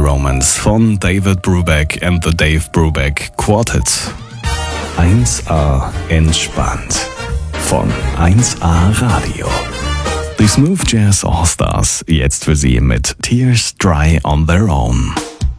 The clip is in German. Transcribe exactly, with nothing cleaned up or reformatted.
Romance von David Brubeck and the Dave Brubeck Quartet. eins A entspannt von eins A Radio. Die Smooth Jazz All Stars jetzt für Sie mit Tears Dry on Their Own.